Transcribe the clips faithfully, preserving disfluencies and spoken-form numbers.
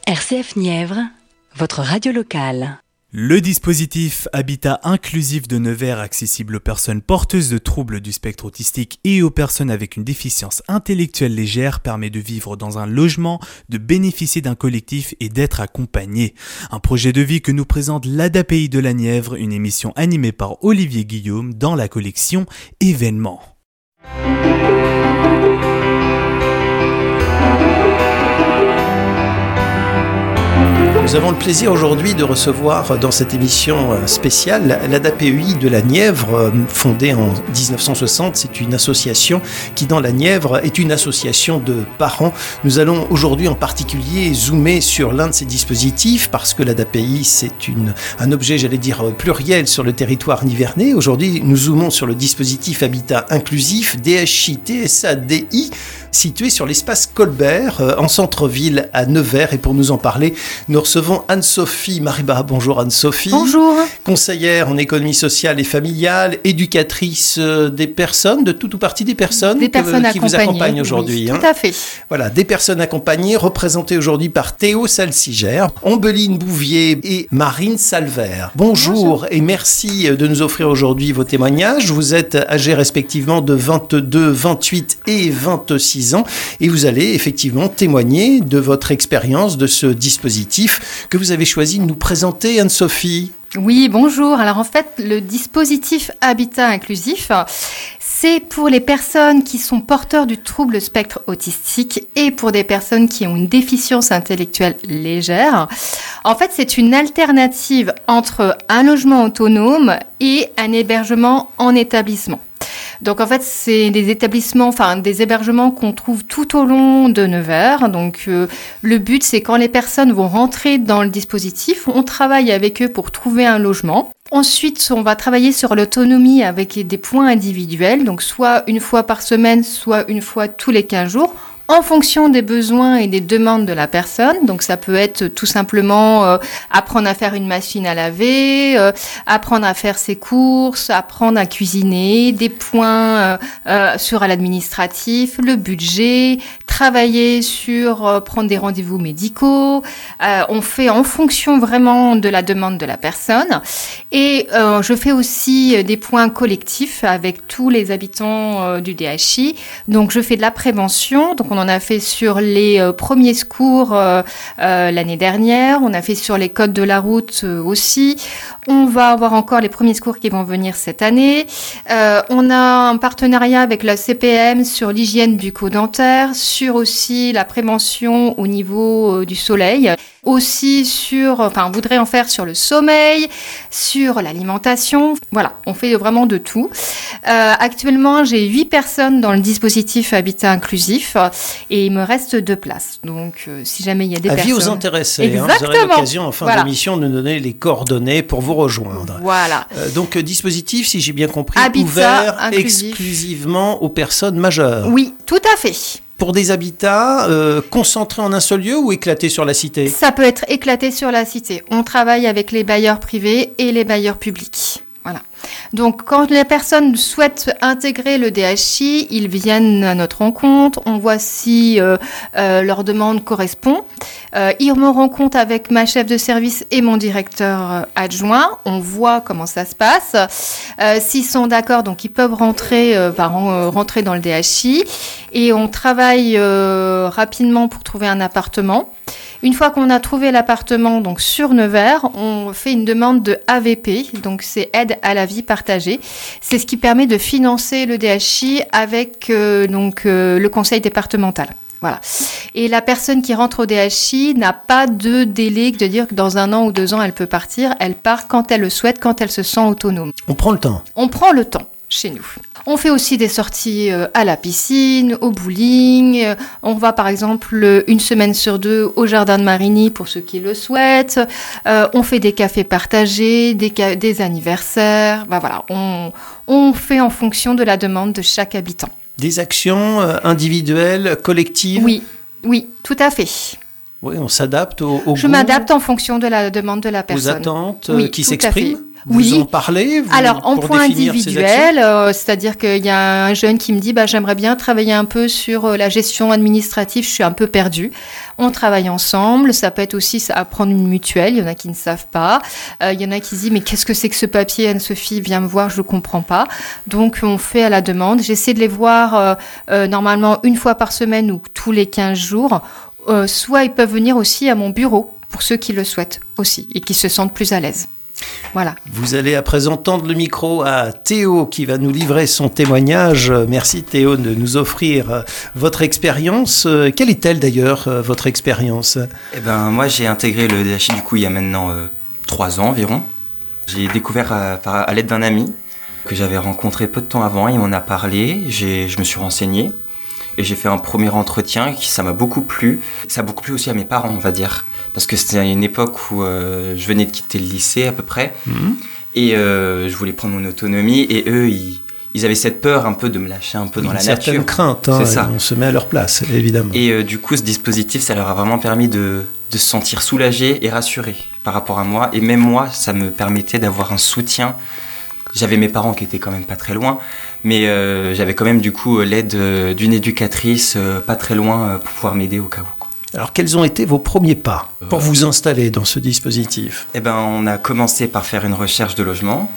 R C F Nièvre, votre radio locale. Le dispositif Habitat inclusif de Nevers, accessible aux personnes porteuses de troubles du spectre autistique et aux personnes avec une déficience intellectuelle légère, permet de vivre dans un logement, de bénéficier d'un collectif et d'être accompagné. Un projet de vie que nous présente l'A D A P I de la Nièvre, une émission animée par Olivier Guillaume dans la collection Événements. Nous avons le plaisir aujourd'hui de recevoir dans cette émission spéciale l'A D A P I de la Nièvre, fondée en dix-neuf cent soixante. C'est une association qui, dans la Nièvre, est une association de parents. Nous allons aujourd'hui en particulier zoomer sur l'un de ces dispositifs parce que l'A D A P I, c'est une, un objet, j'allais dire, pluriel sur le territoire nivernais. Aujourd'hui, nous zoomons sur le dispositif Habitat inclusif, D H I T S A D I, situé sur l'espace Colbert, euh, en centre-ville à Nevers. Et pour nous en parler, nous recevons Anne-Sophie Mariba. Bonjour Anne-Sophie. Bonjour. Conseillère en économie sociale et familiale, éducatrice euh, des personnes, de tout ou partie des personnes, des personnes que, qui vous accompagnent aujourd'hui. Oui, hein. Tout à fait. Voilà, des personnes accompagnées, représentées aujourd'hui par Théo Salsigère, Ombeline Bouvier et Marine Salvert. Bonjour, Bonjour et merci de nous offrir aujourd'hui vos témoignages. Vous êtes âgés respectivement de vingt-deux, vingt-huit et vingt-six ans et vous allez effectivement témoigner de votre expérience de ce dispositif que vous avez choisi de nous présenter, Anne-Sophie. Oui, bonjour. Alors en fait, le dispositif Habitat inclusif, c'est pour les personnes qui sont porteurs du trouble spectre autistique et pour des personnes qui ont une déficience intellectuelle légère. En fait, c'est une alternative entre un logement autonome et un hébergement en établissement. Donc en fait, c'est des établissements, enfin des hébergements qu'on trouve tout au long de Nevers. Donc euh, le but, c'est quand les personnes vont rentrer dans le dispositif, on travaille avec eux pour trouver un logement. Ensuite, on va travailler sur l'autonomie avec des points individuels, donc soit une fois par semaine, soit une fois tous les quinze jours, en fonction des besoins et des demandes de la personne. Donc ça peut être tout simplement euh, apprendre à faire une machine à laver, euh, apprendre à faire ses courses, apprendre à cuisiner, des points euh, euh, sur l'administratif, le budget, travailler sur euh, prendre des rendez-vous médicaux. Euh, on fait en fonction vraiment de la demande de la personne. Et euh, je fais aussi des points collectifs avec tous les habitants euh, du D H I. Donc je fais de la prévention. Donc on en a fait sur les euh, premiers secours euh, euh, l'année dernière. On a fait sur les codes de la route euh, aussi. On va avoir encore les premiers secours qui vont venir cette année. Euh, on a un partenariat avec la C P M sur l'hygiène bucco-dentaire, sur aussi la prévention au niveau euh, du soleil. Aussi sur, enfin, on voudrait en faire sur le sommeil, sur l'alimentation. Voilà, on fait vraiment de tout. Euh, actuellement, j'ai huit personnes dans le dispositif Habitat inclusif et il me reste deux places. Donc, euh, si jamais il y a des Avis personnes... aux intéressés. Exactement. Hein, vous aurez l'occasion en fin voilà. d'émission de nous donner les coordonnées pour vous rejoindre. Voilà. Euh, donc, dispositif, si j'ai bien compris, Habitat ouvert inclusif. Exclusivement aux personnes majeures. Oui, tout à fait. Pour des habitats euh, concentrés en un seul lieu ou éclatés sur la cité ? Ça peut être éclaté sur la cité. On travaille avec les bailleurs privés et les bailleurs publics. Voilà. Donc, quand les personnes souhaitent intégrer le D H I, ils viennent à notre rencontre. On voit si euh, euh, leur demande correspond. Euh, ils me rencontrent avec ma chef de service et mon directeur euh, adjoint. On voit comment ça se passe. Euh, s'ils sont d'accord, donc ils peuvent rentrer, euh, bah, rentrer dans le D H I. Et on travaille euh, rapidement pour trouver un appartement. Une fois qu'on a trouvé l'appartement donc sur Nevers, on fait une demande de A V P, donc c'est aide à la vie partagée. C'est ce qui permet de financer le D H I avec euh, donc euh, le conseil départemental. Voilà. Et la personne qui rentre au D H I n'a pas de délai de dire que dans un an ou deux ans elle peut partir. Elle part quand elle le souhaite, quand elle se sent autonome. On prend le temps. On prend le temps chez nous. On fait aussi des sorties à la piscine, au bowling. On va par exemple une semaine sur deux au jardin de Marigny pour ceux qui le souhaitent. Euh, on fait des cafés partagés, des, ca- des anniversaires. Ben voilà, on, on fait en fonction de la demande de chaque habitant. Des actions euh, individuelles, collectives ? Oui, oui, tout à fait. Oui, on s'adapte au, au Je goût, m'adapte en fonction de la demande de la personne. aux attentes Oui, qui tout à s'expriment. fait. Vous Oui. en parlez vous, Alors, en pour point définir ces actions individuel, euh, c'est-à-dire qu'il y a un jeune qui me dit bah, « j'aimerais bien travailler un peu sur euh, la gestion administrative, je suis un peu perdue ». On travaille ensemble, ça peut être aussi ça, apprendre une mutuelle, il y en a qui ne savent pas. Euh, il y en a qui se disent « mais qu'est-ce que c'est que ce papier, Anne-Sophie, viens me voir, je ne comprends pas ». Donc, on fait à la demande. J'essaie de les voir euh, euh, normalement une fois par semaine ou tous les quinze jours. Euh, soit ils peuvent venir aussi à mon bureau, pour ceux qui le souhaitent aussi et qui se sentent plus à l'aise. Voilà. Vous allez à présent tendre le micro à Théo qui va nous livrer son témoignage. Merci Théo de nous offrir votre expérience. Quelle est-elle d'ailleurs, votre expérience ? Eh ben, moi j'ai intégré le D H I du coup il y a maintenant euh, trois ans environ. J'ai découvert à, à l'aide d'un ami que j'avais rencontré peu de temps avant, il m'en a parlé, j'ai, je me suis renseigné et j'ai fait un premier entretien qui ça m'a beaucoup plu. Ça a beaucoup plu aussi à mes parents, on va dire. Parce que c'était à une époque où euh, je venais de quitter le lycée à peu près, mmh. et euh, je voulais prendre mon autonomie, et eux, ils, ils avaient cette peur un peu de me lâcher un peu dans une la nature. Une certaine crainte, hein, c'est ça. On se met à leur place, évidemment. Et euh, du coup, ce dispositif, ça leur a vraiment permis de, de se sentir soulagés et rassurés par rapport à moi, et même moi, ça me permettait d'avoir un soutien. J'avais mes parents qui étaient quand même pas très loin, mais euh, j'avais quand même du coup l'aide euh, d'une éducatrice euh, pas très loin euh, pour pouvoir m'aider au cas où. Alors, quels ont été vos premiers pas pour vous installer dans ce dispositif ? Eh ben, on a commencé par faire une recherche de logement.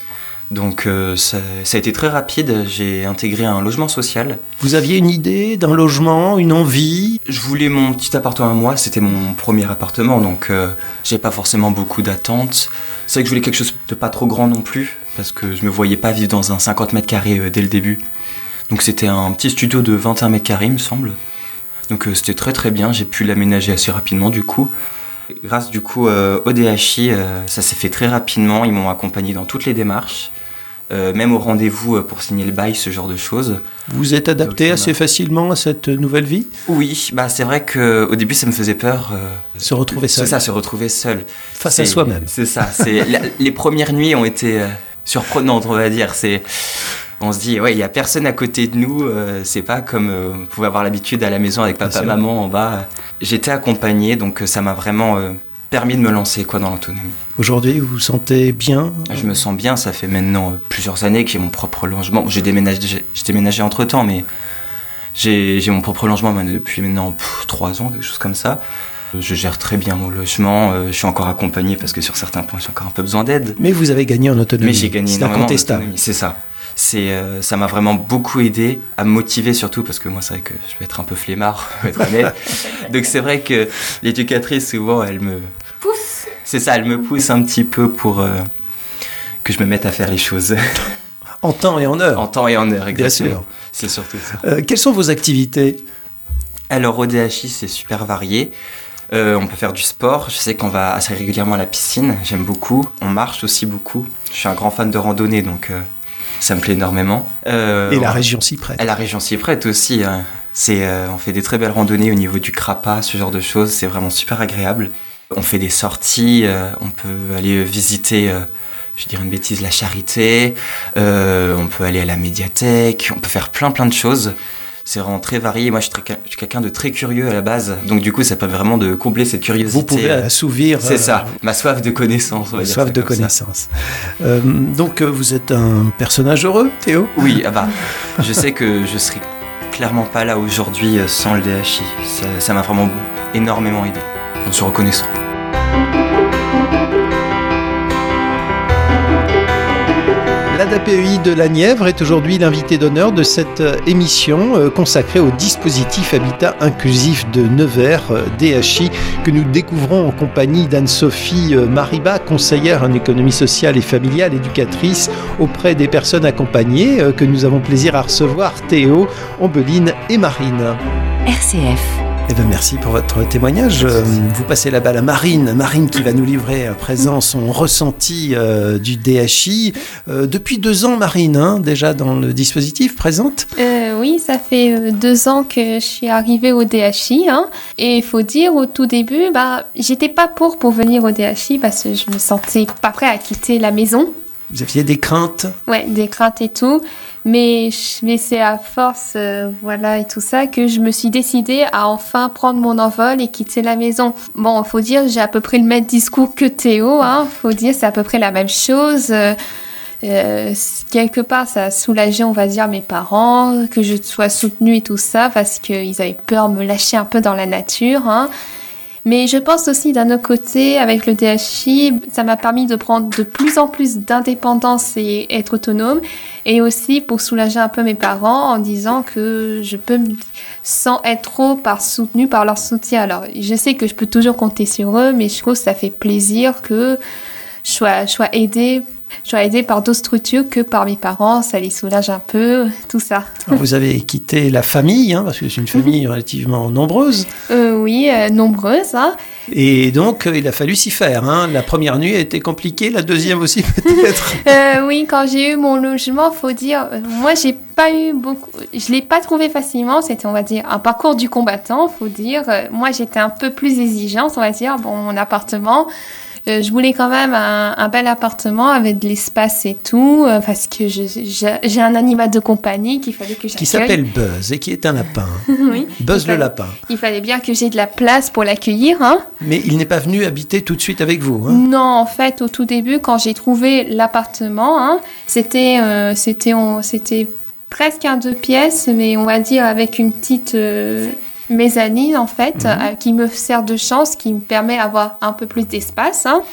Donc, euh, ça, ça a été très rapide. J'ai intégré un logement social. Vous aviez une idée d'un logement, une envie ? Je voulais mon petit appartement à moi. C'était mon premier appartement, donc euh, j'avais pas forcément beaucoup d'attentes. C'est vrai que je voulais quelque chose de pas trop grand non plus, parce que je me voyais pas vivre dans un cinquante mètres carrés euh, dès le début. Donc, c'était un petit studio de vingt et un mètres carrés, il me semble. Donc euh, c'était très très bien, j'ai pu l'aménager assez rapidement du coup. Grâce du coup euh, au D H I, euh, ça s'est fait très rapidement, ils m'ont accompagné dans toutes les démarches, euh, même au rendez-vous pour signer le bail, ce genre de choses. Vous êtes adapté assez facilement à cette nouvelle vie ? Oui, bah c'est vrai qu'au début ça me faisait peur. Euh, se retrouver seul. C'est ça, se retrouver seul. Face c'est, à soi-même. C'est ça, c'est, la, les premières nuits ont été euh, surprenantes, on va dire. C'est... On se dit, ouais, il n'y a personne à côté de nous, euh, c'est pas comme euh, on pouvait avoir l'habitude à la maison avec papa, maman en bas. J'étais accompagné, donc ça m'a vraiment euh, permis de me lancer quoi, dans l'autonomie. Aujourd'hui, vous vous sentez bien ? Je me sens bien, ça fait maintenant euh, plusieurs années que j'ai mon propre logement. J'ai déménagé, j'ai, j'ai déménagé entre-temps, mais j'ai, j'ai mon propre logement depuis maintenant pff, trois ans, quelque chose comme ça. Je gère très bien mon logement, euh, je suis encore accompagné parce que sur certains points, j'ai encore un peu besoin d'aide. Mais vous avez gagné en autonomie. Mais j'ai gagné c'est énormément incontestable. en autonomie, c'est ça. C'est, euh, ça m'a vraiment beaucoup aidé à me motiver surtout parce que moi c'est vrai que je peux être un peu flemmard, pour être honnête. Donc c'est vrai que l'éducatrice souvent elle me pousse. C'est ça, elle me pousse un petit peu pour euh, que je me mette à faire les choses. En temps et en heure. En temps et en heure, exactement. Bien sûr. C'est surtout ça. Euh, quelles sont vos activités ? Alors au D H I c'est super varié. Euh, on peut faire du sport, je sais qu'on va assez régulièrement à la piscine, j'aime beaucoup. On marche aussi beaucoup. Je suis un grand fan de randonnée donc... Euh, ça me plaît énormément. Euh, Et la région s'y prête. La région s'y prête aussi. Hein. C'est, euh, on fait des très belles randonnées au niveau du Crapa, ce genre de choses. C'est vraiment super agréable. On fait des sorties. Euh, on peut aller visiter, euh, je dirais une bêtise, la Charité. Euh, on peut aller à la médiathèque. On peut faire plein plein de choses. C'est vraiment très varié. Moi, je suis, très, je suis quelqu'un de très curieux à la base. Donc, du coup, ça permet vraiment de combler cette curiosité. Vous pouvez assouvir... C'est euh, ça, ma soif de connaissance. On va soif dire de connaissance. Euh, donc, euh, vous êtes un personnage heureux, Théo ? Oui, ah bah, je sais que je serais clairement pas là aujourd'hui sans le D H I. Ça, ça m'a vraiment énormément aidé. On se reconnaissant. L'A D A P E I de la Nièvre est aujourd'hui l'invité d'honneur de cette émission consacrée au dispositif Habitat Inclusif de Nevers, D H I, que nous découvrons en compagnie d'Anne-Sophie Mariba, conseillère en économie sociale et familiale, éducatrice auprès des personnes accompagnées, que nous avons plaisir à recevoir, Théo, Ombeline et Marine. R C F. Eh bien, merci pour votre témoignage. Vous passez la balle à Marine. Marine qui va nous livrer à présent son ressenti euh, du D H I. Euh, depuis deux ans, Marine, hein, déjà dans le dispositif, présente euh, Oui, ça fait euh, deux ans que je suis arrivée au D H I. Hein, et il faut dire, au tout début, bah, j'étais pas pour pour venir au D H I parce que je me sentais pas prête à quitter la maison. Vous aviez des craintes ? Ouais, des craintes et tout. Mais, mais c'est à force, euh, voilà, et tout ça, que je me suis décidée à enfin prendre mon envol et quitter la maison. Bon, faut dire, j'ai à peu près le même discours que Théo, hein. Faut dire, c'est à peu près la même chose. Euh, euh, quelque part, ça a soulagé, on va dire, mes parents, que je sois soutenue et tout ça, parce qu'ils avaient peur de me lâcher un peu dans la nature, hein. Mais je pense aussi d'un autre côté, avec le D H I, ça m'a permis de prendre de plus en plus d'indépendance et être autonome. Et aussi pour soulager un peu mes parents en disant que je peux, sans être trop par soutenue par leur soutien. Alors, je sais que je peux toujours compter sur eux, mais je trouve que ça fait plaisir que je sois, je sois aidée. Je suis aidée par d'autres structures que par mes parents, ça les soulage un peu, tout ça. Alors vous avez quitté la famille, hein, parce que c'est une famille relativement nombreuse. Euh, oui, euh, nombreuse. Hein. Et donc, euh, il a fallu s'y faire. Hein. La première nuit a été compliquée, la deuxième aussi peut-être. euh, oui, quand j'ai eu mon logement, faut dire, euh, moi j'ai pas eu beaucoup, je l'ai pas trouvé facilement. C'était, on va dire, un parcours du combattant, faut dire. Euh, moi, j'étais un peu plus exigeante, on va dire. Bon, mon appartement. Euh, je voulais quand même un, un bel appartement avec de l'espace et tout, euh, parce que je, je, j'ai un animal de compagnie qu'il fallait que j'accueille. Qui s'appelle Buzz et qui est un lapin. Oui. Buzz il fallait, le lapin. Il fallait bien que j'ai de la place pour l'accueillir. Hein. Mais il n'est pas venu habiter tout de suite avec vous. Hein. Non, en fait, au tout début, quand j'ai trouvé l'appartement, hein, c'était, euh, c'était, on, c'était presque un deux pièces, mais on va dire avec une petite... Euh, mezzanine en fait, mmh. euh, qui me sert de chance, qui me permet d'avoir un peu plus d'espace. Hein.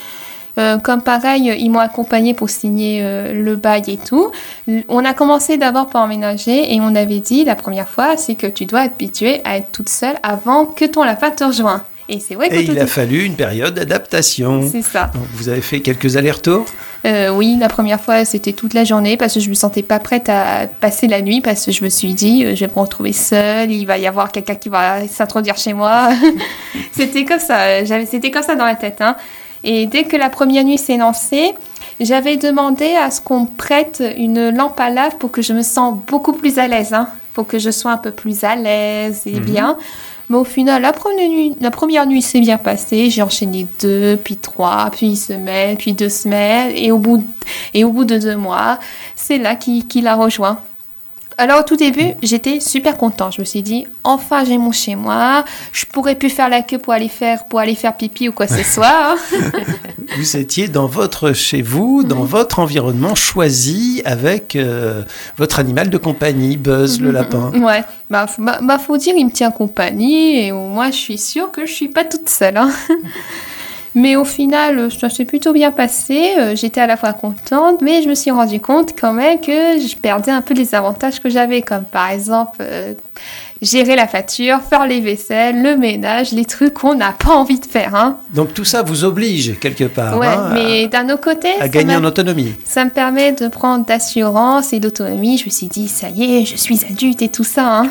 Euh, comme pareil, ils m'ont accompagnée pour signer euh, le bail et tout. On a commencé d'abord par emménager et on avait dit la première fois, c'est que tu dois être habituée à être toute seule avant que ton lapin te rejoigne. Et c'est vrai que et il tout a est... fallu une période d'adaptation. C'est ça. Donc vous avez fait quelques allers-retours ? Euh, oui, la première fois, c'était toute la journée parce que je me sentais pas prête à passer la nuit parce que je me suis dit, euh, je vais me retrouver seule, il va y avoir quelqu'un qui va s'introduire chez moi. C'était comme ça, j'avais, c'était comme ça dans la tête. Hein. Et dès que la première nuit s'est lancée, j'avais demandé à ce qu'on me prête une lampe à lave pour que je me sente beaucoup plus à l'aise, hein, pour que je sois un peu plus à l'aise et mmh. bien. Mais au final, la première nuit, la première nuit s'est bien passée. J'ai enchaîné deux, puis trois, puis une semaine, puis deux semaines. Et au bout de, et au bout de deux mois, c'est là qu'il, qu'il a rejoint. Alors, au tout début, j'étais super contente. Je me suis dit, enfin, j'ai mon chez-moi. Je pourrais plus faire la queue pour aller faire, pour aller faire pipi ou quoi que ce soit. Vous étiez dans votre chez vous, dans mmh. votre environnement choisi avec euh, votre animal de compagnie, Buzz mmh. le lapin. Ouais, bah, bah, bah, faut dire, il me tient compagnie et au moins, je suis sûre que je suis pas toute seule. Hein. Mais au final, ça s'est plutôt bien passé. J'étais à la fois contente, mais je me suis rendu compte quand même que je perdais un peu les avantages que j'avais, comme par exemple euh, gérer la facture, faire les vaisselles, le ménage, les trucs qu'on n'a pas envie de faire. Hein. Donc tout ça vous oblige quelque part. Ouais, hein, mais à, d'un autre côté, à gagner en autonomie. Ça me permet de prendre d'assurance et d'autonomie. Je me suis dit, ça y est, je suis adulte et tout ça. Hein.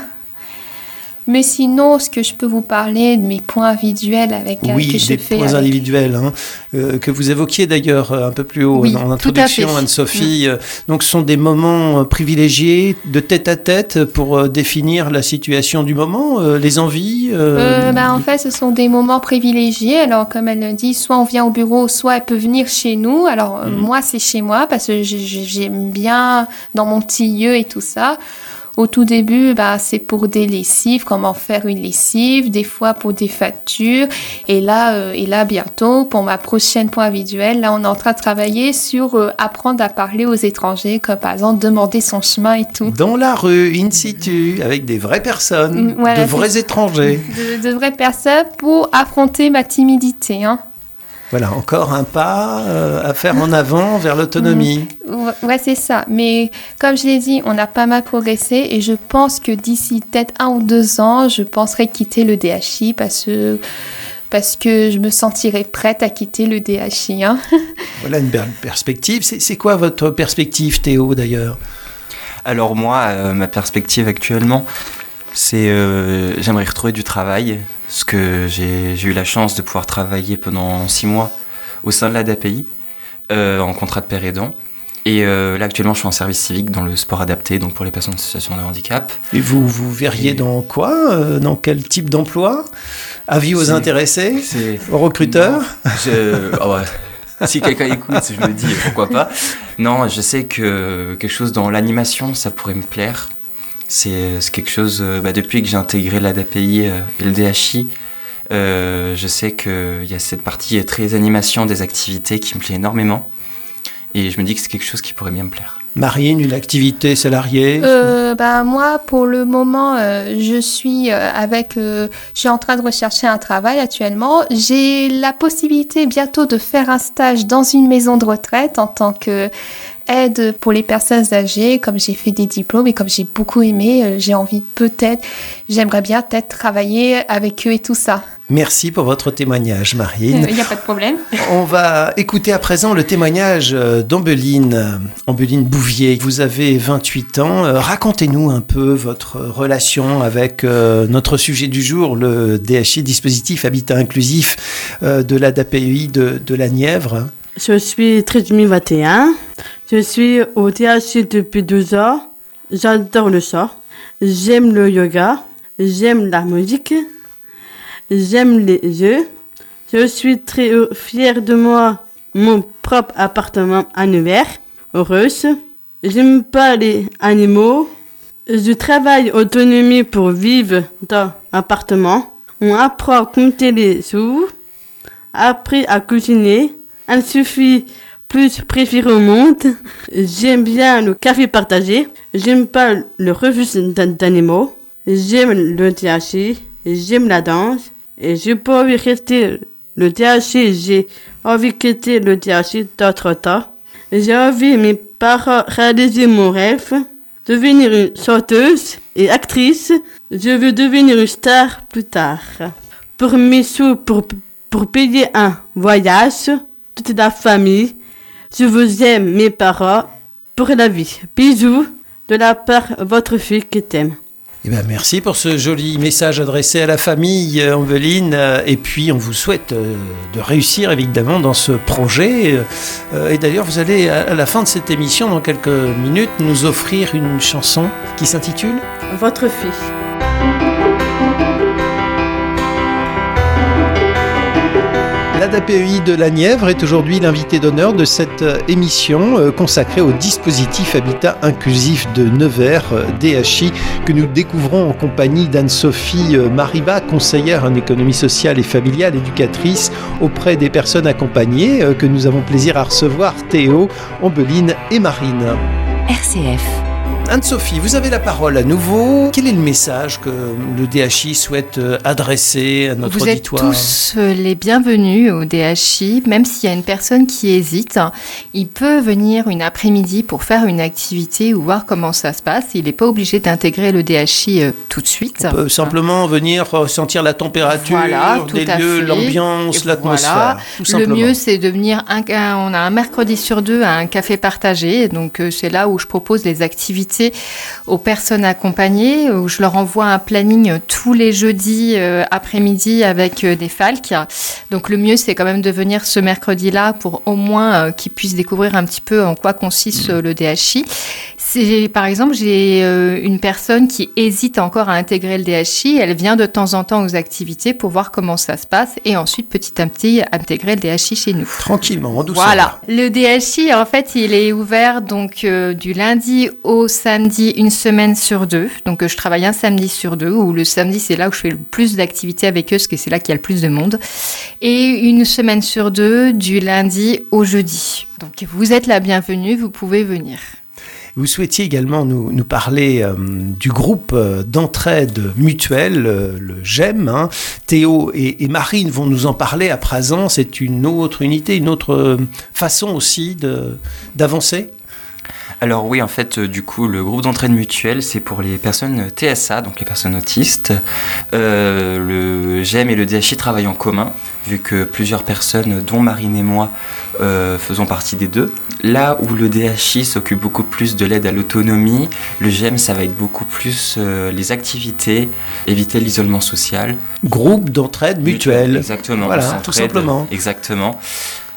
Mais sinon, ce que je peux vous parler de mes points individuels avec oui, que je des fais points avec... individuels hein, euh, que vous évoquiez d'ailleurs un peu plus haut oui, en introduction, Anne-Sophie. Mmh. Donc, ce sont des moments privilégiés de tête à tête pour euh, définir la situation du moment, euh, les envies. Euh... Euh, bah, en fait, ce sont des moments privilégiés. Alors, comme elle le dit, soit on vient au bureau, soit elle peut venir chez nous. Alors, mmh. moi, c'est chez moi parce que j'aime bien dans mon petit lieu et tout ça. Au tout début, bah, c'est pour des lessives, comment faire une lessive, des fois pour des factures. Et là, euh, et là bientôt, pour ma prochaine point individuel, là, on est en train de travailler sur euh, apprendre à parler aux étrangers, comme par exemple demander son chemin et tout. Dans la rue, in situ, avec des vraies personnes, voilà, de vrais étrangers. De, de vraies personnes pour affronter ma timidité, hein. Voilà, encore un pas euh, à faire en avant vers l'autonomie. Ouais, c'est ça. Mais comme je l'ai dit, on a pas mal progressé et je pense que d'ici peut-être un ou deux ans, je penserai quitter le D H I parce que, parce que je me sentirai prête à quitter le D H I. Hein. Voilà une belle perspective. C'est, c'est quoi votre perspective, Théo, d'ailleurs ? Alors moi, euh, ma perspective actuellement, c'est euh, j'aimerais retrouver du travail. Parce que j'ai, j'ai eu la chance de pouvoir travailler pendant six mois au sein de l'A D A P I, euh, en contrat de père aidant. Et euh, là, actuellement, je suis en service civique dans le sport adapté, donc pour les personnes en situation de handicap. Et vous vous verriez Et... dans quoi euh, Dans quel type d'emploi ? Avis aux c'est... intéressés c'est... Aux recruteurs ? je... oh ouais. Si quelqu'un écoute, je me dis pourquoi pas. Non, je sais que quelque chose dans l'animation, ça pourrait me plaire. C'est, c'est quelque chose, euh, bah, depuis que j'ai intégré l'A D A P I euh, et le D H I, euh, je sais qu'il y a cette partie très animation des activités qui me plaît énormément. Et je me dis que c'est quelque chose qui pourrait bien me plaire. Marine, une activité salariée euh, bah, Moi, pour le moment, euh, je suis euh, avec... Euh, je suis en train de rechercher un travail actuellement. J'ai la possibilité bientôt de faire un stage dans une maison de retraite en tant que... aide pour les personnes âgées, comme j'ai fait des diplômes et comme j'ai beaucoup aimé, euh, j'ai envie peut-être, j'aimerais bien peut-être travailler avec eux et tout ça. Merci pour votre témoignage, Marine. Il n'y a pas de problème. On va écouter à présent le témoignage d'Ambeline, Ambeline Bouvier. Vous avez vingt-huit ans. Racontez-nous un peu votre relation avec notre sujet du jour, le D H I, dispositif Habitat Inclusif de l'A D A P I de, de la Nièvre. Je suis treizième vingt et un. Je suis au D H I depuis douze ans. J'adore le sport. J'aime le yoga. J'aime la musique. J'aime les jeux. Je suis très fière de moi, mon propre appartement en hiver. Heureuse. J'aime pas les animaux. Je travaille autonomie pour vivre dans un appartement. On apprend à compter les sous. Après à cuisiner. Il suffit plus préféré au monde. J'aime bien le café partagé. J'aime pas le refus d'animaux. J'aime le D H I. J'aime la danse. Et j'ai pas envie de rester le D H I. J'ai envie de quitter le D H I d'autre temps. J'ai envie, mes parents, réaliser mon rêve. Devenir une chanteuse et actrice. Je veux devenir une star plus tard. Pour mes sous, pour, pour payer un voyage. Toute la famille. Je vous aime, mes parents, pour la vie. Bisous de la part de votre fille qui t'aime. Eh bien, merci pour ce joli message adressé à la famille, Ambeline. Et puis, on vous souhaite de réussir, évidemment, dans ce projet. Et d'ailleurs, vous allez, à la fin de cette émission, dans quelques minutes, nous offrir une chanson qui s'intitule « Votre fille ». L'A D A P I de la Nièvre est aujourd'hui l'invité d'honneur de cette émission consacrée au dispositif Habitat Inclusif de Nevers, D H I, que nous découvrons en compagnie d'Anne-Sophie Mariba, conseillère en économie sociale et familiale, éducatrice auprès des personnes accompagnées, que nous avons plaisir à recevoir, Théo, Ambeline et Marine. R C F. Anne-Sophie, vous avez la parole à nouveau. Quel est le message que le D H I souhaite adresser à notre vous auditoire ? Vous êtes tous les bienvenus au D H I, même s'il y a une personne qui hésite. Il peut venir une après-midi pour faire une activité ou voir comment ça se passe. Il n'est pas obligé d'intégrer le D H I tout de suite. On peut simplement venir sentir la température, voilà, des lieux, l'ambiance, Et l'atmosphère. Voilà. Tout simplement. Le mieux, c'est de venir, un, un, on a un mercredi sur deux à un café partagé. Donc, c'est là où je propose les activités aux personnes accompagnées, où je leur envoie un planning tous les jeudis euh, après-midi avec euh, des falques. Donc le mieux, c'est quand même de venir ce mercredi-là pour au moins euh, qu'ils puissent découvrir un petit peu en quoi consiste euh, le D H I. C'est, par exemple, j'ai euh, une personne qui hésite encore à intégrer le D H I. Elle vient de temps en temps aux activités pour voir comment ça se passe et ensuite, petit à petit, intégrer le D H I chez nous. Tranquillement, en douceur. Voilà. Le D H I, en fait, il est ouvert donc euh, du lundi au samedi, une semaine sur deux. Donc, euh, je travaille un samedi sur deux, où le samedi, c'est là où je fais le plus d'activités avec eux, parce que c'est là qu'il y a le plus de monde. Et une semaine sur deux, du lundi au jeudi. Donc, vous êtes la bienvenue, vous pouvez venir. Vous souhaitiez également nous, nous parler euh, du groupe euh, d'entraide mutuelle, euh, le GEM. Hein. Théo et, et Marine vont nous en parler à présent. C'est une autre unité, une autre euh, façon aussi de, d'avancer. Alors oui, en fait, euh, du coup, le groupe d'entraide mutuelle, c'est pour les personnes T S A, donc les personnes autistes. Euh, le GEM et le D H I travaillent en commun, vu que plusieurs personnes, dont Marine et moi, euh, faisons partie des deux. Là où le D H I s'occupe beaucoup plus de l'aide à l'autonomie, le GEM, ça va être beaucoup plus euh, les activités, éviter l'isolement social. Groupe d'entraide mutuelle. Exactement. Voilà, tout simplement. Exactement.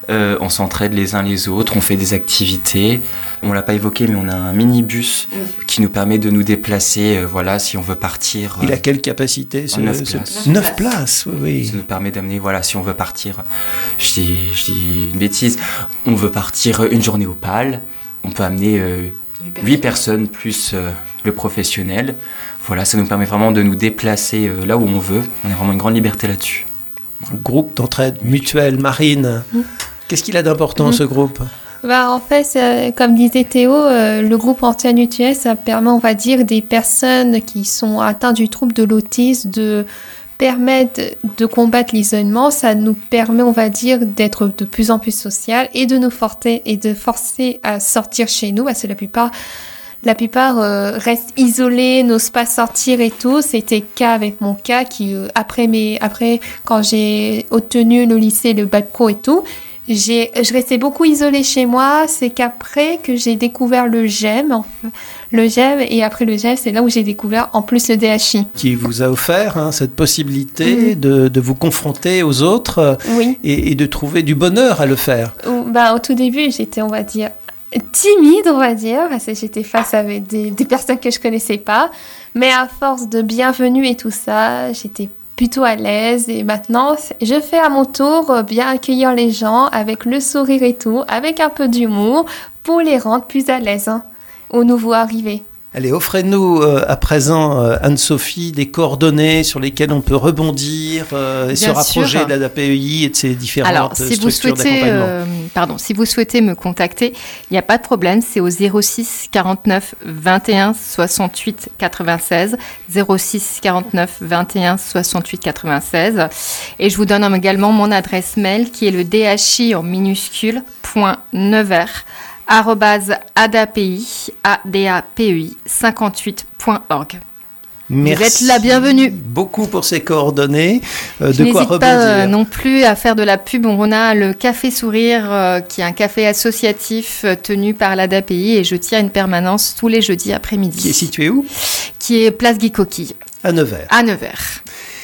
Euh, on s'entraide les uns les autres, on fait des activités. On l'a pas évoqué, mais on a un minibus oui. qui nous permet de nous déplacer, euh, voilà, si on veut partir. Il a quelle capacité ce, neuf ce, places. neuf places, oui, oui. Ça nous permet d'amener, voilà, si on veut partir, je dis, je dis une bêtise, on veut partir une journée au P A L, on peut amener euh, huit personnes plus euh, le professionnel. Voilà, ça nous permet vraiment de nous déplacer euh, là où on veut. On a vraiment une grande liberté là-dessus. Groupe d'entraide mutuelle marine. Mmh. Qu'est-ce qu'il a d'important, mmh. ce groupe ? Bah, en fait, euh, comme disait Théo, euh, le groupe entraide mutuelle, ça permet, on va dire, des personnes qui sont atteintes du trouble de l'autisme de permettre de combattre l'isolement. Ça nous permet, on va dire, d'être de plus en plus social et de nous forcer et de forcer à sortir chez nous, parce que la plupart La plupart euh, restent isolés, n'osent pas sortir et tout. C'était le cas avec mon cas qui, euh, après, mes, après, quand j'ai obtenu le lycée, le bac pro et tout, j'ai, je restais beaucoup isolée chez moi. C'est qu'après que j'ai découvert le G E M, le G E M, et après le G E M, c'est là où j'ai découvert en plus le D H I. Qui vous a offert hein, cette possibilité mmh. de, de vous confronter aux autres oui. et, et de trouver du bonheur à le faire. Bah, au tout début, j'étais, on va dire, timide, on va dire, parce que j'étais face à des, des personnes que je connaissais pas. Mais à force de bienvenue et tout ça, j'étais plutôt à l'aise. Et maintenant, je fais à mon tour bien accueillir les gens avec le sourire et tout, avec un peu d'humour, pour les rendre plus à l'aise hein, aux nouveaux arrivés. Allez, offrez-nous euh, à présent, euh, Anne-Sophie, des coordonnées sur lesquelles on peut rebondir euh, et se rapprocher sûr. de l'A D A P E I et de ses différentes Alors, si structures vous souhaitez, d'accompagnement. Euh, pardon, si vous souhaitez me contacter, il n'y a pas de problème, c'est au zéro six quarante-neuf vingt et un soixante-huit quatre-vingt-seize, zéro six quarante-neuf vingt et un soixante-huit quatre-vingt-seize. Et je vous donne également mon adresse mail qui est le D H I en minuscule, point Nevers, arobase adapi, A D A P E I, cinquante-huit point org. Merci Vous êtes la bienvenue. beaucoup pour ces coordonnées. Euh, Je de quoi n'hésite rebondir. pas euh, non plus à faire de la pub. On a le Café Sourire, euh, qui est un café associatif euh, tenu par l'A D A P I et je tiens une permanence tous les jeudis après-midi. Qui est situé où ? Qui est place Guy Coquille. À Nevers. À Nevers.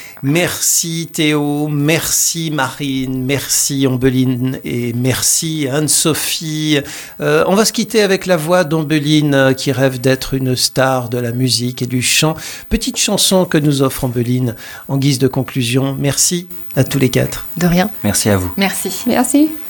Merci Théo, merci Marine, merci Ombeline et merci Anne-Sophie. Euh, on va se quitter avec la voix d'Ombeline euh, qui rêve d'être une star de la musique et du chant. Petite chanson que nous offre Ombeline en guise de conclusion. Merci à tous les quatre. De rien. Merci à vous. Merci. Merci.